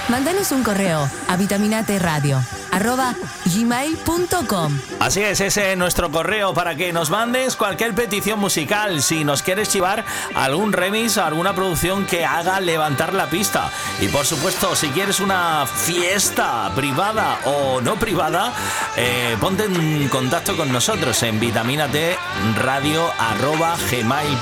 Mándanos un correo a vitaminateradio@gmail.com. Así es, ese es nuestro correo para que nos mandes cualquier petición musical. Si nos quieres chivar algún remix, alguna producción que haga levantar la pista. Y por supuesto, si quieres una fiesta privada o no privada, ponte en contacto con nosotros en vitaminateradio@gmail.com.